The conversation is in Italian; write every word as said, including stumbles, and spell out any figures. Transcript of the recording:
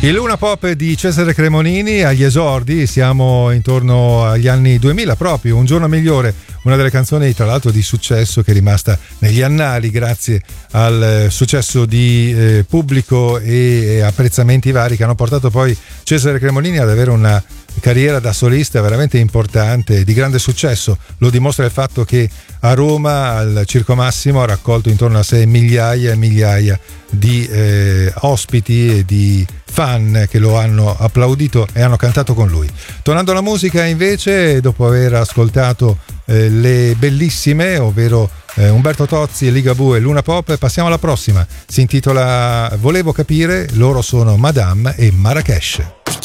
Il Luna Pop di Cesare Cremonini agli esordi, siamo intorno agli anni duemila proprio, Un giorno migliore, una delle canzoni tra l'altro di successo che è rimasta negli annali grazie al successo di eh, pubblico e apprezzamenti vari che hanno portato poi Cesare Cremonini ad avere una carriera da solista veramente importante, di grande successo. Lo dimostra il fatto che a Roma al Circo Massimo ha raccolto intorno a sé migliaia e migliaia di eh, ospiti e di fan che lo hanno applaudito e hanno cantato con lui. Tornando alla musica invece, dopo aver ascoltato eh, le bellissime, ovvero eh, Umberto Tozzi, Ligabue e Luna Pop, passiamo alla prossima. Si intitola Volevo capire, loro sono Madame e Marrakesh.